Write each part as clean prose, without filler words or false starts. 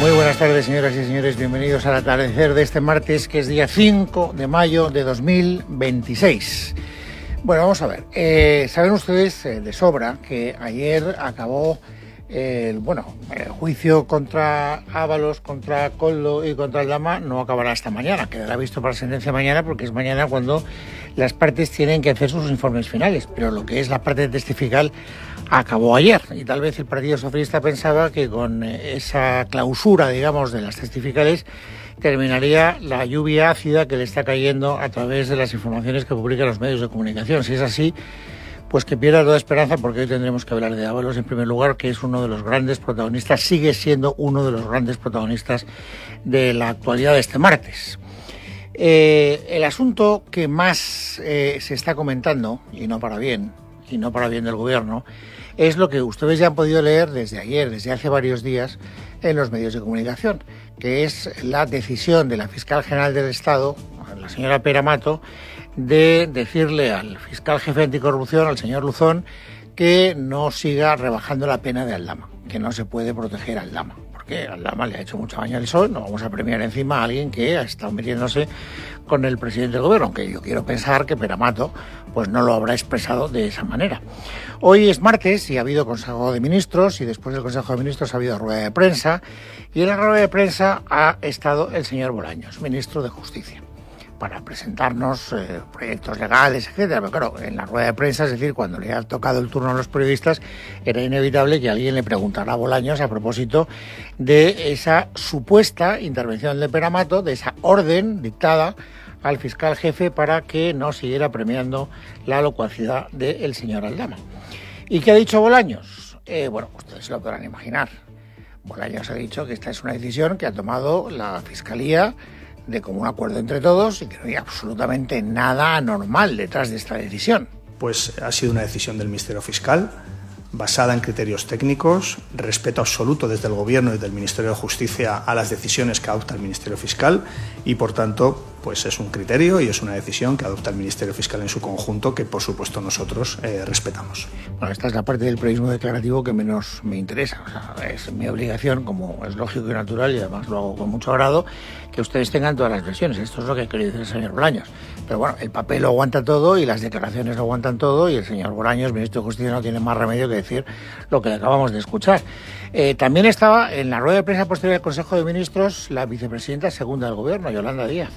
Muy buenas tardes, señoras y señores. Bienvenidos al atardecer de este martes, que es día 5 de mayo de 2026. Bueno, vamos a ver. Saben ustedes de sobra que ayer acabó el juicio contra Ábalos, contra Koldo y contra Aldama. No acabará hasta mañana, quedará visto para sentencia mañana, porque es mañana cuando las partes tienen que hacer sus informes finales. Pero lo que es la parte testifical acabó ayer, y tal vez el Partido Socialista pensaba que con esa clausura, digamos, de las testificales terminaría la lluvia ácida que le está cayendo a través de las informaciones que publican los medios de comunicación. Si es así, pues que pierda toda esperanza, porque hoy tendremos que hablar de Ábalos en primer lugar, que es uno de los grandes protagonistas, sigue siendo uno de los grandes protagonistas de la actualidad de este martes. El asunto que más se está comentando, y no para bien del gobierno, es lo que ustedes ya han podido leer desde ayer, desde hace varios días, en los medios de comunicación, que es la decisión de la fiscal general del Estado, la señora Pera Mato, de decirle al fiscal jefe anticorrupción, al señor Luzón, que no siga rebajando la pena de Aldama, que no se puede proteger a Aldama, porque Aldama le ha hecho mucha baña al sol. No vamos a premiar encima a alguien que ha estado metiéndose con el presidente del gobierno, aunque yo quiero pensar que Pera Mato pues no lo habrá expresado de esa manera. Hoy es martes y ha habido Consejo de Ministros, y después del Consejo de Ministros ha habido rueda de prensa, y en la rueda de prensa ha estado el señor Bolaños, ministro de Justicia, para presentarnos proyectos legales, etcétera. Pero claro, en la rueda de prensa, es decir, cuando le ha tocado el turno a los periodistas, era inevitable que alguien le preguntara a Bolaños a propósito de esa supuesta intervención de Pera Mato, de esa orden dictada al fiscal jefe para que no siguiera premiando la locuacidad del señor Aldama. ¿Y qué ha dicho Bolaños? Ustedes se lo podrán imaginar. Bolaños ha dicho que esta es una decisión que ha tomado la Fiscalía de común acuerdo entre todos y que no hay absolutamente nada anormal detrás de esta decisión. Pues ha sido una decisión del Ministerio Fiscal, basada en criterios técnicos, respeto absoluto desde el Gobierno y del Ministerio de Justicia a las decisiones que adopta el Ministerio Fiscal, y por tanto pues es un criterio y es una decisión que adopta el Ministerio Fiscal en su conjunto, que por supuesto nosotros respetamos. Bueno, esta es la parte del periodismo declarativo que menos me interesa. O sea, es mi obligación, como es lógico y natural, y además lo hago con mucho agrado, que ustedes tengan todas las versiones. Esto es lo que ha querido decir el señor Bolaños. Pero bueno, el papel lo aguanta todo y las declaraciones lo aguantan todo, y el señor Bolaños, ministro de Justicia, no tiene más remedio que decir lo que le acabamos de escuchar. También estaba en la rueda de prensa posterior del Consejo de Ministros la vicepresidenta segunda del Gobierno, Yolanda Díaz,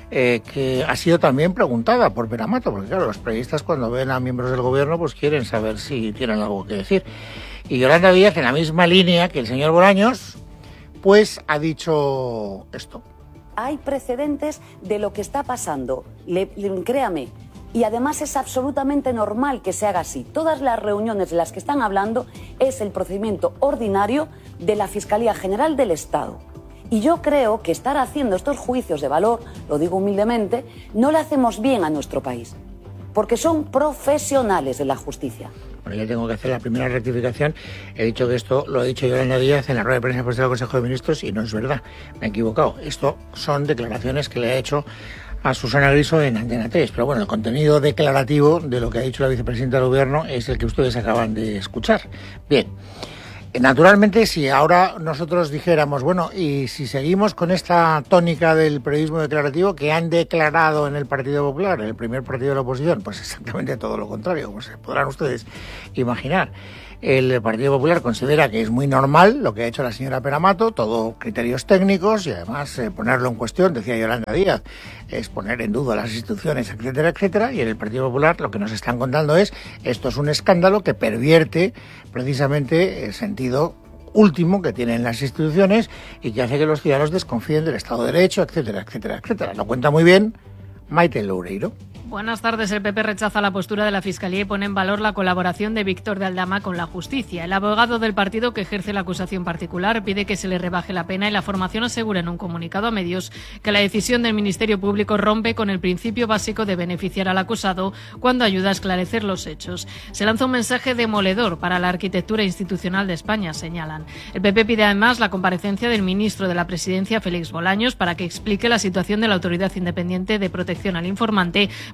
que ha sido también preguntada por Pera Mato, porque claro, los periodistas cuando ven a miembros del Gobierno pues quieren saber si tienen algo que decir. Y Yolanda Díaz, en la misma línea que el señor Bolaños, pues ha dicho esto. Hay precedentes de lo que está pasando, créame, y además es absolutamente normal que se haga así. Todas las reuniones de las que están hablando es el procedimiento ordinario de la Fiscalía General del Estado. Y yo creo que estar haciendo estos juicios de valor, lo digo humildemente, no le hacemos bien a nuestro país, porque son profesionales de la justicia. Bueno, yo tengo que hacer la primera rectificación. He dicho que esto lo ha dicho Yolanda Díaz en la rueda de prensa posterior del Consejo de Ministros, y no es verdad, me he equivocado. Esto son declaraciones que le ha hecho a Susana Griso en Antena 3, pero bueno, el contenido declarativo de lo que ha dicho la vicepresidenta del Gobierno es el que ustedes acaban de escuchar. Bien. Naturalmente, si ahora nosotros dijéramos, bueno, y si seguimos con esta tónica del periodismo declarativo que han declarado en el Partido Popular, el primer partido de la oposición, pues exactamente todo lo contrario, como se podrán ustedes imaginar. El Partido Popular considera que es muy normal lo que ha hecho la señora Pera Mato, todo criterios técnicos, y además ponerlo en cuestión, decía Yolanda Díaz, es poner en duda las instituciones, etcétera, etcétera. Y en el Partido Popular lo que nos están contando es, esto es un escándalo que pervierte precisamente el sentido último que tienen las instituciones y que hace que los ciudadanos desconfíen del Estado de Derecho, etcétera, etcétera, etcétera. Lo cuenta muy bien Maite Loureiro. Buenas tardes. El PP rechaza la postura de la Fiscalía y pone en valor la colaboración de Víctor de Aldama con la justicia. El abogado del partido que ejerce la acusación particular pide que se le rebaje la pena, y la formación asegura en un comunicado a medios que la decisión del Ministerio Público rompe con el principio básico de beneficiar al acusado cuando ayuda a esclarecer los hechos. Se lanza un mensaje demoledor para la arquitectura institucional de España, señalan. El PP pide además la comparecencia del ministro de la Presidencia, Félix Bolaños, para que explique la situación de la Autoridad Independiente de Protección al Informante,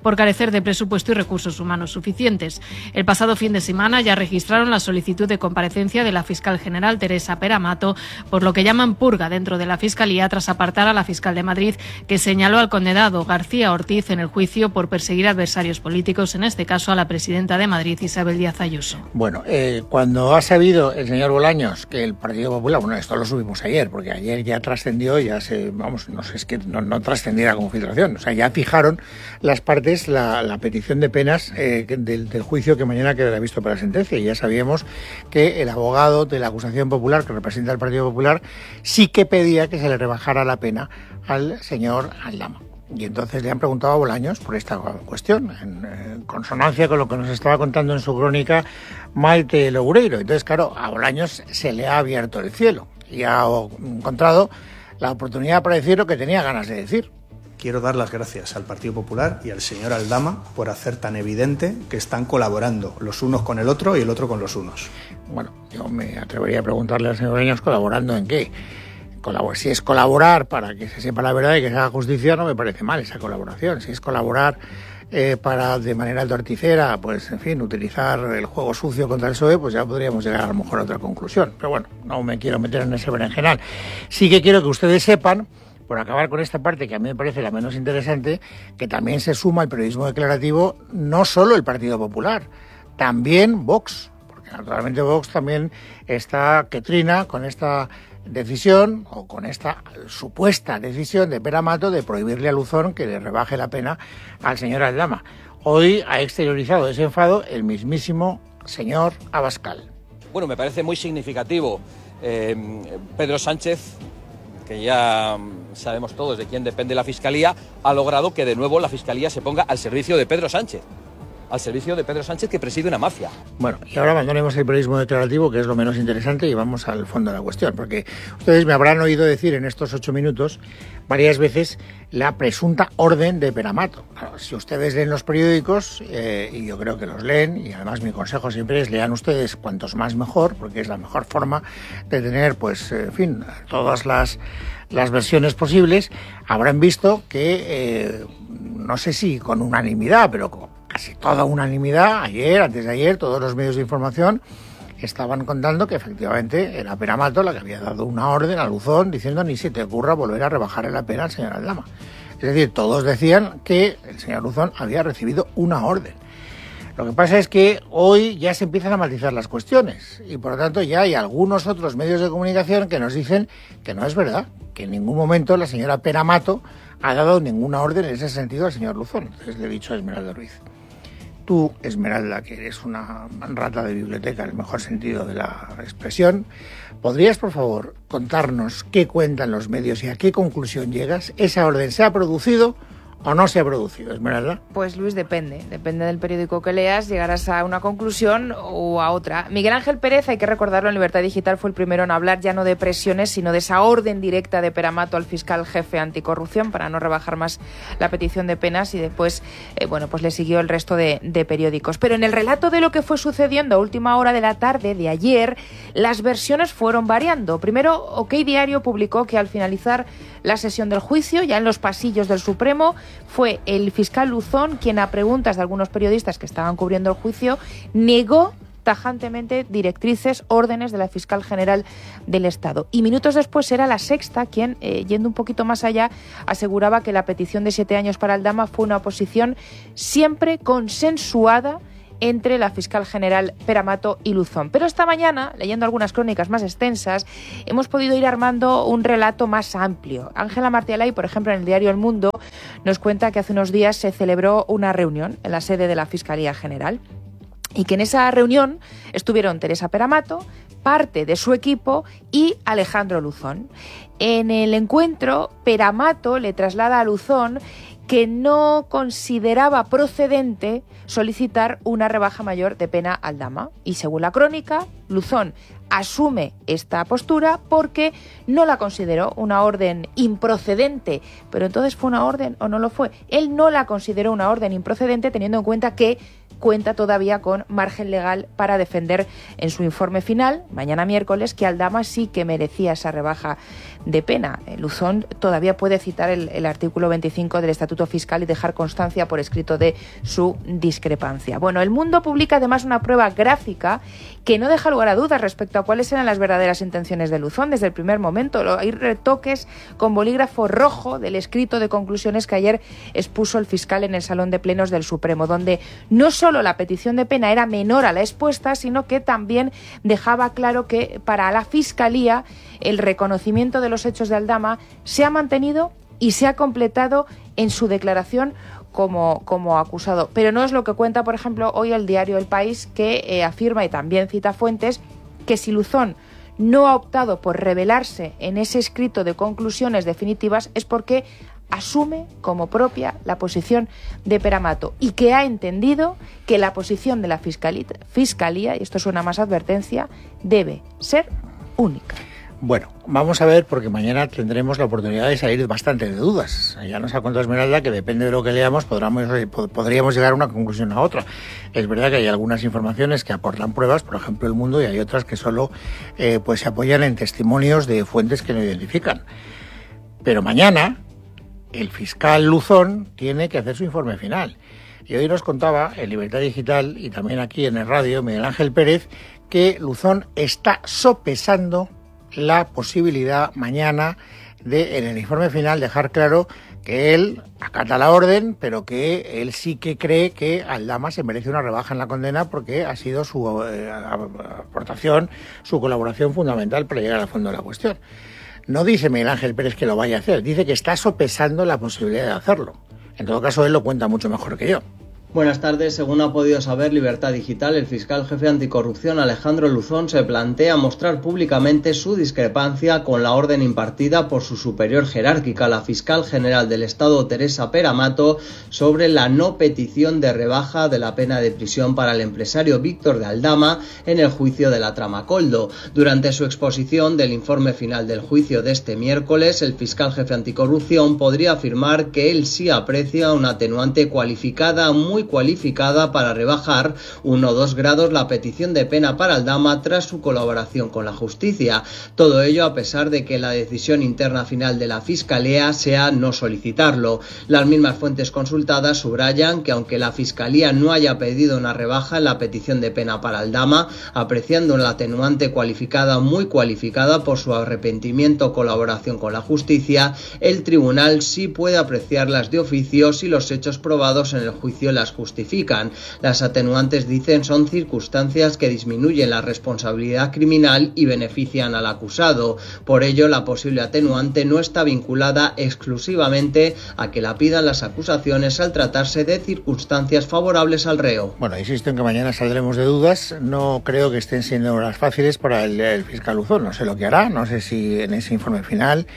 por carecer de presupuesto y recursos humanos suficientes. El pasado fin de semana ya registraron la solicitud de comparecencia de la fiscal general Teresa Peramato, por lo que llaman purga dentro de la Fiscalía tras apartar a la fiscal de Madrid, que señaló al condenado García Ortiz en el juicio por perseguir adversarios políticos, en este caso a la presidenta de Madrid, Isabel Díaz Ayuso. Bueno, cuando ha sabido el señor Bolaños que el Partido Popular, bueno, esto lo subimos ayer, porque ayer ya trascendió, ya se, vamos, no sé, es que no trascendiera como filtración, o sea, ya fijaron las partes la petición de penas del juicio que mañana quedará visto para la sentencia, y ya sabíamos que el abogado de la acusación popular que representa al Partido Popular sí que pedía que se le rebajara la pena al señor Aldama. Y entonces le han preguntado a Bolaños por esta cuestión, en consonancia con lo que nos estaba contando en su crónica Maite Loureiro. Entonces, claro, a Bolaños se le ha abierto el cielo y ha encontrado la oportunidad para decir lo que tenía ganas de decir. Quiero dar las gracias al Partido Popular y al señor Aldama por hacer tan evidente que están colaborando los unos con el otro y el otro con los unos. Bueno, yo me atrevería a preguntarle al señor Bolaños, ¿colaborando en qué? Si es colaborar para que se sepa la verdad y que se haga justicia, no me parece mal esa colaboración. Si es colaborar para, de manera torticera, pues en fin, utilizar el juego sucio contra el PSOE, pues ya podríamos llegar a lo mejor a otra conclusión. Pero bueno, no me quiero meter en ese berenjenal. Sí que quiero que ustedes sepan, por acabar con esta parte que a mí me parece la menos interesante, que también se suma al periodismo declarativo no solo el Partido Popular, también Vox, porque naturalmente Vox también está que trina con esta decisión, o con esta supuesta decisión de Peramato de prohibirle a Luzón que le rebaje la pena al señor Aldama. Hoy ha exteriorizado ese enfado el mismísimo señor Abascal. Bueno, me parece muy significativo Pedro Sánchez, que ya sabemos todos de quién depende la Fiscalía, ha logrado que de nuevo la Fiscalía se ponga al servicio de Pedro Sánchez. Al servicio de Pedro Sánchez, que preside una mafia. Bueno, y ahora abandonemos el periodismo declarativo, que es lo menos interesante, y vamos al fondo de la cuestión, porque ustedes me habrán oído decir en estos 8 minutos varias veces la presunta orden de Peramato. Claro, si ustedes leen los periódicos, y yo creo que los leen, y además mi consejo siempre es lean ustedes cuantos más mejor, porque es la mejor forma de tener, pues, en fin, todas las versiones posibles, habrán visto que, no sé si con unanimidad, pero con casi toda unanimidad, ayer, antes de ayer, todos los medios de información estaban contando que efectivamente era Peramato la que había dado una orden a Luzón diciendo ni se te ocurra volver a rebajarle la pena al señor Aldama. Es decir, todos decían que el señor Luzón había recibido una orden. Lo que pasa es que hoy ya se empiezan a matizar las cuestiones y por lo tanto ya hay algunos otros medios de comunicación que nos dicen que no es verdad, que en ningún momento la señora Peramato ha dado ninguna orden en ese sentido al señor Luzón. Entonces le he dicho a Esmeralda Ruiz: tú, Esmeralda, que eres una rata de biblioteca en el mejor sentido de la expresión, ¿podrías, por favor, contarnos qué cuentan los medios y a qué conclusión llegas? ¿Esa orden se ha producido o no se ha producido, Esmeralda? Pues, Luis, depende del periódico que leas, llegarás a una conclusión o a otra. Miguel Ángel Pérez, hay que recordarlo, en Libertad Digital fue el primero en hablar ya no de presiones, sino de esa orden directa de Peramato al fiscal jefe anticorrupción para no rebajar más la petición de penas, y después, pues le siguió el resto de periódicos. Pero en el relato de lo que fue sucediendo a última hora de la tarde de ayer, las versiones fueron variando. Primero, OK Diario publicó que al finalizar la sesión del juicio, ya en los pasillos del Supremo, fue el fiscal Luzón quien, a preguntas de algunos periodistas que estaban cubriendo el juicio, negó tajantemente directrices, órdenes de la fiscal general del Estado. Y minutos después era La Sexta quien, yendo un poquito más allá, aseguraba que la petición de 7 años para Aldama fue una posición siempre consensuada entre la fiscal general Peramato y Luzón. Pero esta mañana, leyendo algunas crónicas más extensas, hemos podido ir armando un relato más amplio. Ángela Martialay, por ejemplo, en el diario El Mundo, nos cuenta que hace unos días se celebró una reunión en la sede de la Fiscalía General y que en esa reunión estuvieron Teresa Peramato, parte de su equipo y Alejandro Luzón. En el encuentro, Peramato le traslada a Luzón que no consideraba procedente solicitar una rebaja mayor de pena a Aldama. Y según la crónica, Luzón asume esta postura porque no la consideró una orden improcedente. Pero entonces, ¿fue una orden o no lo fue? Él no la consideró una orden improcedente teniendo en cuenta que cuenta todavía con margen legal para defender en su informe final, mañana miércoles, que Aldama sí que merecía esa rebaja de pena. Luzón todavía puede citar el artículo 25 del Estatuto Fiscal y dejar constancia por escrito de su discrepancia. Bueno, El Mundo publica además una prueba gráfica que no deja lugar a dudas respecto a cuáles eran las verdaderas intenciones de Luzón desde el primer momento. Hay retoques con bolígrafo rojo del escrito de conclusiones que ayer expuso el fiscal en el Salón de Plenos del Supremo, donde no solo la petición de pena era menor a la expuesta, sino que también dejaba claro que para la Fiscalía el reconocimiento de los hechos de Aldama se ha mantenido y se ha completado en su declaración como acusado. Pero no es lo que cuenta, por ejemplo, hoy el diario El País, que afirma, y también cita fuentes, que si Luzón no ha optado por revelarse en ese escrito de conclusiones definitivas es porque asume como propia la posición de Pera-Mato y que ha entendido que la posición de la Fiscalía, y esto suena más advertencia, debe ser única. Bueno, vamos a ver, porque mañana tendremos la oportunidad de salir bastante de dudas. Ya nos ha contado Esmeralda que depende de lo que leamos podríamos llegar a una conclusión a otra. Es verdad que hay algunas informaciones que aportan pruebas, por ejemplo El Mundo, y hay otras que solo pues se apoyan en testimonios de fuentes que no identifican. Pero mañana el fiscal Luzón tiene que hacer su informe final. Y hoy nos contaba en Libertad Digital y también aquí en el radio Miguel Ángel Pérez que Luzón está sopesando la posibilidad mañana de, en el informe final, dejar claro que él acata la orden, pero que él sí que cree que Aldama se merece una rebaja en la condena porque ha sido su aportación, su colaboración fundamental para llegar al fondo de la cuestión. No dice Miguel Ángel Pérez que lo vaya a hacer, dice que está sopesando la posibilidad de hacerlo. En todo caso, él lo cuenta mucho mejor que yo. Buenas tardes. Según ha podido saber Libertad Digital, el fiscal jefe anticorrupción Alejandro Luzón se plantea mostrar públicamente su discrepancia con la orden impartida por su superior jerárquica, la fiscal general del Estado Teresa Pera-Mato, sobre la no petición de rebaja de la pena de prisión para el empresario Víctor de Aldama en el juicio de la trama Koldo. Durante su exposición del informe final del juicio de este miércoles, el fiscal jefe anticorrupción podría afirmar que él sí aprecia una atenuante muy cualificada para rebajar 1 o 2 grados la petición de pena para Aldama tras su colaboración con la justicia. Todo ello a pesar de que la decisión interna final de la Fiscalía sea no solicitarlo. Las mismas fuentes consultadas subrayan que aunque la Fiscalía no haya pedido una rebaja en la petición de pena para Aldama, apreciando la atenuante muy cualificada por su arrepentimiento o colaboración con la justicia, el tribunal sí puede apreciarlas de oficio si los hechos probados en el juicio las justifican. Las atenuantes, dicen, son circunstancias que disminuyen la responsabilidad criminal y benefician al acusado. Por ello, la posible atenuante no está vinculada exclusivamente a que la pidan las acusaciones al tratarse de circunstancias favorables al reo. Bueno, insisto en que mañana saldremos de dudas. No creo que estén siendo horas fáciles para el fiscal Luzón. No sé lo que hará, no sé si en ese informe final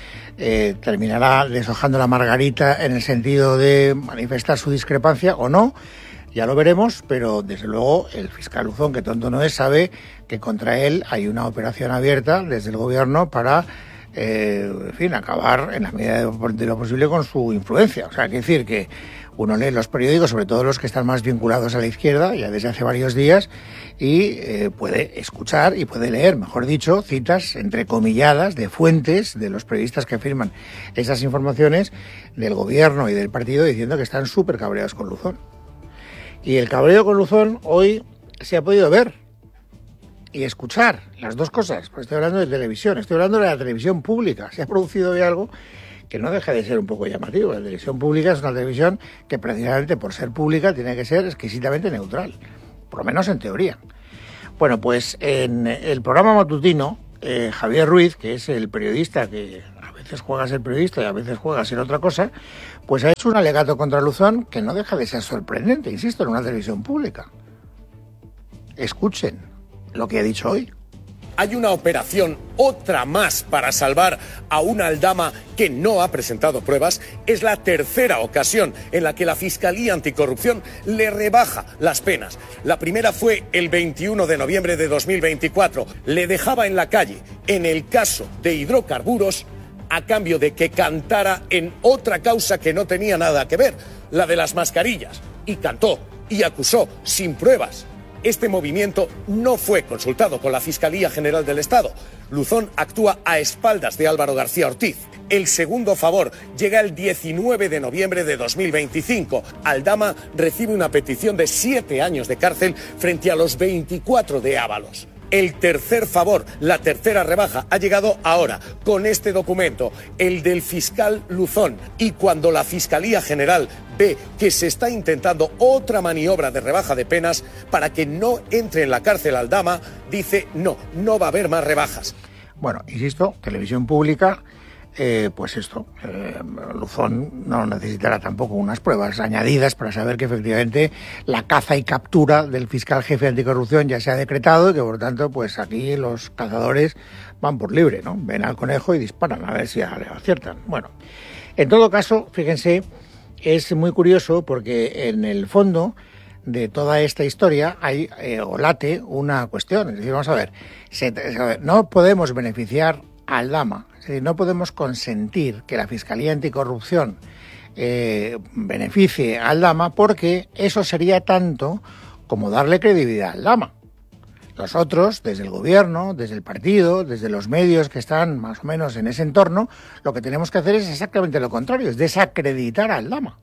terminará deshojando la margarita en el sentido de manifestar su discrepancia o no. Ya lo veremos, pero desde luego el fiscal Luzón, que tonto no es, sabe que contra él hay una operación abierta desde el gobierno para, acabar en la medida de lo posible con su influencia. O sea, hay que decir que uno lee los periódicos, sobre todo los que están más vinculados a la izquierda, ya desde hace varios días, y puede escuchar y puede leer, mejor dicho, citas entrecomilladas de fuentes de los periodistas que afirman esas informaciones del gobierno y del partido diciendo que están súper cabreados con Luzón. Y el cabreo con Luzón hoy se ha podido ver y escuchar las dos cosas. Pues estoy hablando de televisión, estoy hablando de la televisión pública. Se ha producido hoy algo que no deja de ser un poco llamativo. La televisión pública es una televisión que precisamente por ser pública tiene que ser exquisitamente neutral, por lo menos en teoría. Bueno, pues en el programa matutino, Javier Ruiz, que es el periodista que a veces juega a ser periodista y a veces juega a ser otra cosa, pues ha hecho un alegato contra Luzón que no deja de ser sorprendente, insisto, en una televisión pública. Escuchen lo que ha dicho hoy. Hay una operación, otra más, para salvar a una Aldama que no ha presentado pruebas. Es la tercera ocasión en la que la Fiscalía Anticorrupción le rebaja las penas. La primera fue el 21 de noviembre de 2024. Le dejaba en la calle, en el caso de hidrocarburos, a cambio de que cantara en otra causa que no tenía nada que ver, la de las mascarillas. Y cantó. y acusó sin pruebas. Este movimiento no fue consultado con la Fiscalía General del Estado. Luzón actúa a espaldas de Álvaro García Ortiz. El segundo favor llega el 19 de noviembre de 2025. Aldama recibe una petición de 7 años de cárcel frente a los 24 de Ábalos. El tercer favor, la tercera rebaja, ha llegado ahora, con este documento, el del fiscal Luzón. Y cuando la Fiscalía General ve que se está intentando otra maniobra de rebaja de penas para que no entre en la cárcel Aldama, dice no va a haber más rebajas. Bueno, insisto, televisión pública, Luzón no necesitará tampoco unas pruebas añadidas para saber que efectivamente la caza y captura del fiscal jefe anticorrupción ya se ha decretado y que por tanto pues aquí los cazadores van por libre, ¿no? Ven al conejo y disparan a ver si aciertan. Bueno, en todo caso, fíjense, es muy curioso porque en el fondo de toda esta historia hay o late una cuestión. Es decir, vamos a ver, no podemos beneficiar a Aldama. Es decir, no podemos consentir que la Fiscalía Anticorrupción beneficie a Aldama porque eso sería tanto como darle credibilidad a Aldama. Nosotros, desde el gobierno, desde el partido, desde los medios que están más o menos en ese entorno, lo que tenemos que hacer es exactamente lo contrario, es desacreditar a Aldama.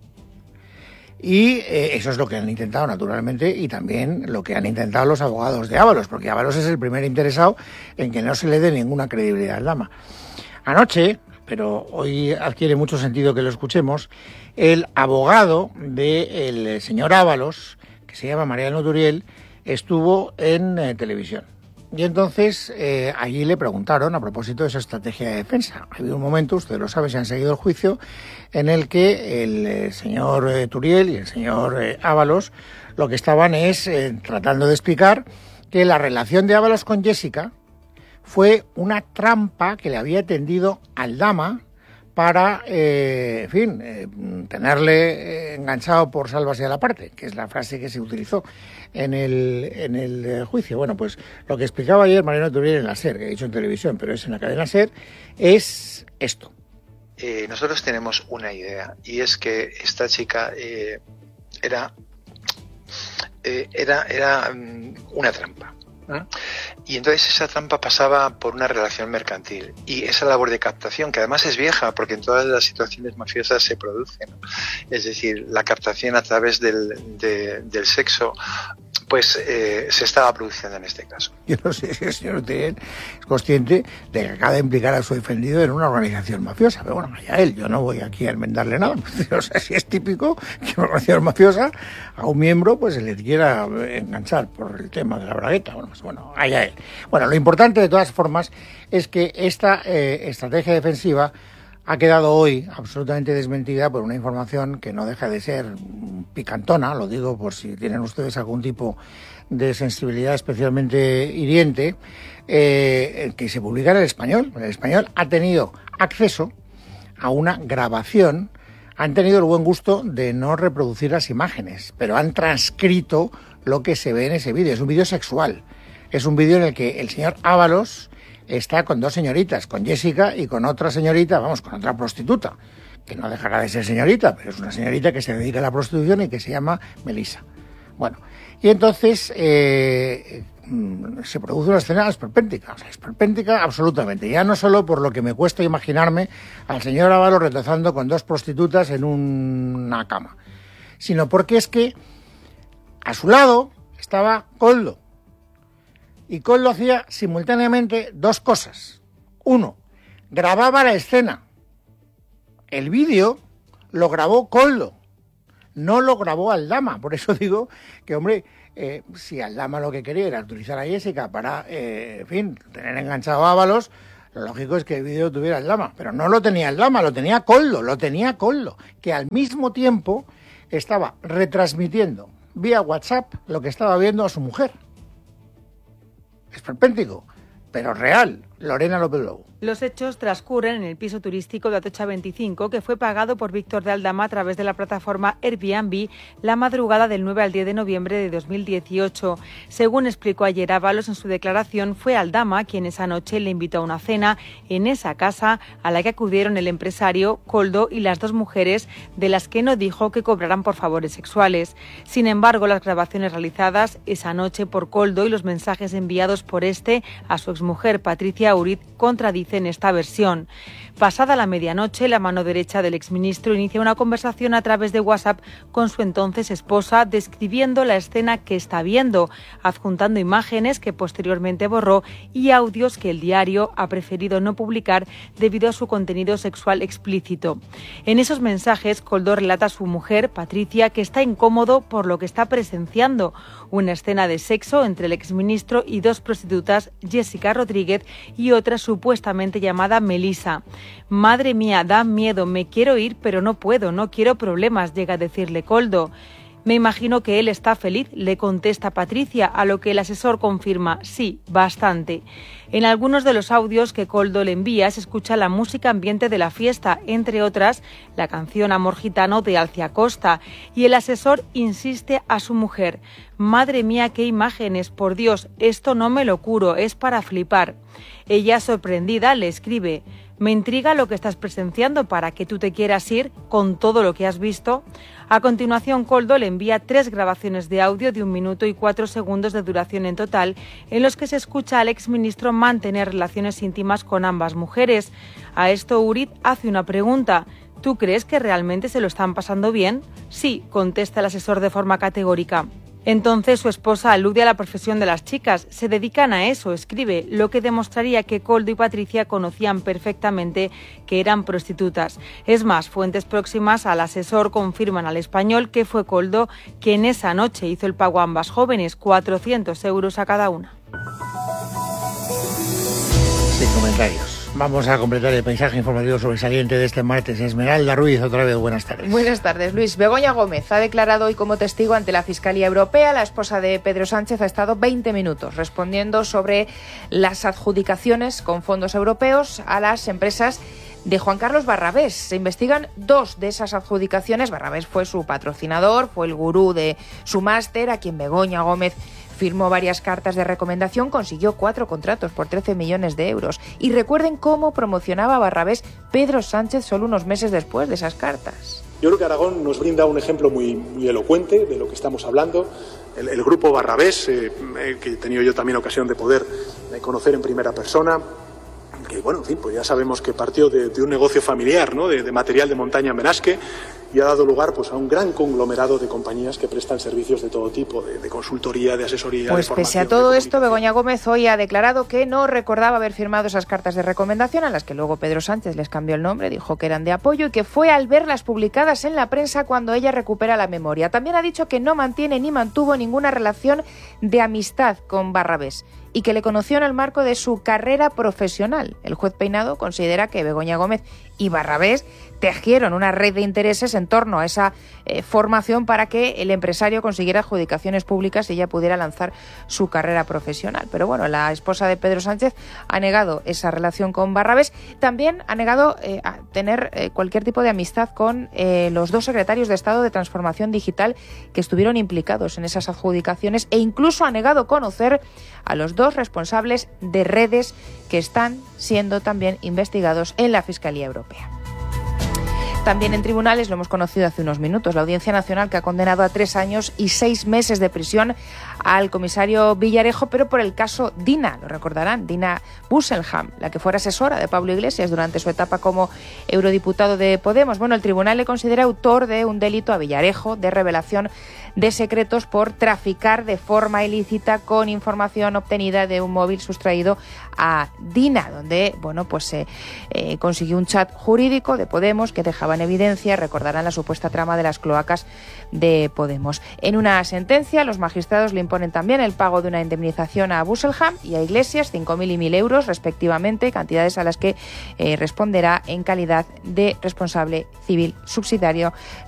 Y eso es lo que han intentado, naturalmente, y también lo que han intentado los abogados de Ábalos, porque Ábalos es el primer interesado en que no se le dé ninguna credibilidad a Aldama. Anoche, pero hoy adquiere mucho sentido que lo escuchemos, el abogado del señor Ábalos, que se llama Mariano Turiel, estuvo en televisión. Y entonces allí le preguntaron a propósito de esa estrategia de defensa. Había un momento, ustedes lo saben, si han seguido el juicio, en el que el señor Turiel y el señor Ábalos lo que estaban es tratando de explicar que la relación de Ábalos con Jessica fue una trampa que le había tendido Aldama para, tenerle enganchado por sálvase a la parte, que es la frase que se utilizó en el juicio. Bueno, pues lo que explicaba ayer Mariano Turiel en la SER, que he dicho en televisión, pero es en la cadena SER, es esto. Nosotros tenemos una idea, y es que esta chica era una trampa. Y entonces esa trampa pasaba por una relación mercantil y esa labor de captación, que además es vieja porque en todas las situaciones mafiosas se produce, ¿no? Es decir, la captación a través del sexo pues se estaba produciendo en este caso. Yo no sé si el señor Turiel es consciente de que acaba de implicar a su defendido en una organización mafiosa, pero bueno, allá él, yo no voy aquí a enmendarle nada. No sé si es típico que una organización mafiosa a un miembro pues se le quiera enganchar por el tema de la bragueta. Bueno, allá él. Bueno, lo importante de todas formas es que esta estrategia defensiva ha quedado hoy absolutamente desmentida por una información que no deja de ser picantona, lo digo por si tienen ustedes algún tipo de sensibilidad especialmente hiriente, que se publica en El Español. El Español ha tenido acceso a una grabación, han tenido el buen gusto de no reproducir las imágenes, pero han transcrito lo que se ve en ese vídeo. Es un vídeo sexual, es un vídeo en el que el señor Ábalos está con dos señoritas, con Jessica y con otra señorita, con otra prostituta, que no dejará de ser señorita, pero es una señorita que se dedica a la prostitución y que se llama Melissa. Bueno, y entonces se produce una escena esperpéntica, esperpéntica absolutamente, ya no solo por lo que me cuesta imaginarme al señor Ábalos retozando con dos prostitutas en una cama, sino porque es que a su lado estaba Koldo. Y Koldo hacía simultáneamente dos cosas. Uno, grababa la escena. El vídeo lo grabó Koldo, no lo grabó Aldama. Por eso digo que, hombre, si Aldama lo que quería era utilizar a Jessica para, tener enganchado a Ábalos, lo lógico es que el vídeo tuviera Aldama. Pero no lo tenía Aldama, lo tenía Koldo, que al mismo tiempo estaba retransmitiendo vía WhatsApp lo que estaba viendo a su mujer. Esperpéntico, pero real. Lorena López Lobo. Los hechos transcurren en el piso turístico de Atocha 25, que fue pagado por Víctor de Aldama a través de la plataforma Airbnb la madrugada del 9 al 10 de noviembre de 2018. Según explicó ayer Ábalos en su declaración, fue Aldama quien esa noche le invitó a una cena en esa casa a la que acudieron el empresario, Koldo y las 2 mujeres, de las que no dijo que cobraran por favores sexuales. Sin embargo, las grabaciones realizadas esa noche por Koldo y los mensajes enviados por este a su exmujer Patricia Urit contradicen esta versión. Pasada la medianoche, la mano derecha del exministro inicia una conversación a través de WhatsApp con su entonces esposa, describiendo la escena que está viendo, adjuntando imágenes que posteriormente borró y audios que el diario ha preferido no publicar debido a su contenido sexual explícito. En esos mensajes, Koldo relata a su mujer, Patricia, que está incómodo por lo que está presenciando, una escena de sexo entre el exministro y 2 prostitutas, Jessica Rodríguez y otra supuestamente llamada Melissa. Madre mía, da miedo, me quiero ir pero no puedo, no quiero problemas, llega a decirle Koldo. Me imagino que él está feliz, le contesta Patricia, a lo que el asesor confirma, sí, bastante. En algunos de los audios que Koldo le envía se escucha la música ambiente de la fiesta, entre otras la canción Amor Gitano de Alcia Costa, y el asesor insiste a su mujer, madre mía, qué imágenes, por Dios, esto no me lo curo, es para flipar. Ella, sorprendida, le escribe, me intriga lo que estás presenciando para que tú te quieras ir con todo lo que has visto. A continuación, Koldo le envía 3 grabaciones de audio de 1 minuto y 4 segundos de duración en total, en los que se escucha al exministro mantener relaciones íntimas con ambas mujeres. A esto Urit hace una pregunta. ¿Tú crees que realmente se lo están pasando bien? Sí, contesta el asesor de forma categórica. Entonces su esposa alude a la profesión de las chicas. Se dedican a eso, escribe, lo que demostraría que Koldo y Patricia conocían perfectamente que eran prostitutas. Es más, fuentes próximas al asesor confirman al Español que fue Koldo quien esa noche hizo el pago a ambas jóvenes, 400 euros a cada una. Sin comentarios. Vamos a completar el paisaje informativo sobresaliente de este martes. Esmeralda Ruiz, otra vez, buenas tardes. Buenas tardes, Luis. Begoña Gómez ha declarado hoy como testigo ante la Fiscalía Europea. La esposa de Pedro Sánchez ha estado 20 minutos respondiendo sobre las adjudicaciones con fondos europeos a las empresas de Juan Carlos Barrabés. Se investigan 2 de esas adjudicaciones. Barrabés fue su patrocinador, fue el gurú de su máster, a quien Begoña Gómez firmó varias cartas de recomendación, consiguió 4 contratos por 13 millones de euros. Y recuerden cómo promocionaba Barrabés Pedro Sánchez solo unos meses después de esas cartas. Yo creo que Aragón nos brinda un ejemplo muy elocuente de lo que estamos hablando. El grupo Barrabés, que he tenido yo también ocasión de poder conocer en primera persona, que bueno, en fin, pues ya sabemos que partió de un negocio familiar, ¿no? de material de montaña en Benasque, y ha dado lugar pues a un gran conglomerado de compañías que prestan servicios de todo tipo, de consultoría, de asesoría, pues de formación. Pese a todo esto, Begoña Gómez hoy ha declarado que no recordaba haber firmado esas cartas de recomendación, a las que luego Pedro Sánchez les cambió el nombre, dijo que eran de apoyo, y que fue al verlas publicadas en la prensa cuando ella recupera la memoria. También ha dicho que no mantiene ni mantuvo ninguna relación de amistad con Barrabés y que le conoció en el marco de su carrera profesional. El juez Peinado considera que Begoña Gómez y Barrabés tejieron una red de intereses en torno a esa formación para que el empresario consiguiera adjudicaciones públicas y ella pudiera lanzar su carrera profesional. Pero bueno, la esposa de Pedro Sánchez ha negado esa relación con Barrabés. También ha negado a tener cualquier tipo de amistad con los 2 secretarios de Estado de Transformación Digital que estuvieron implicados en esas adjudicaciones, e incluso ha negado conocer a los 2 responsables de redes que están siendo también investigados en la Fiscalía Europea. También en tribunales, lo hemos conocido hace unos minutos, la Audiencia Nacional, que ha condenado a 3 años y 6 meses de prisión al comisario Villarejo, pero por el caso Dina, lo recordarán, Dina Busselham, la que fuera asesora de Pablo Iglesias durante su etapa como eurodiputado de Podemos. Bueno, el tribunal le considera autor de un delito a Villarejo de revelación de secretos por traficar de forma ilícita con información obtenida de un móvil sustraído a Dina, donde bueno, pues se consiguió un chat jurídico de Podemos que dejaba en evidencia, recordarán, la supuesta trama de las cloacas de Podemos. En una sentencia, los magistrados le imponen también el pago de una indemnización a Busselham y a Iglesias, 5.000 y 1.000 euros respectivamente, cantidades a las que responderá en calidad de responsable civil subsidiario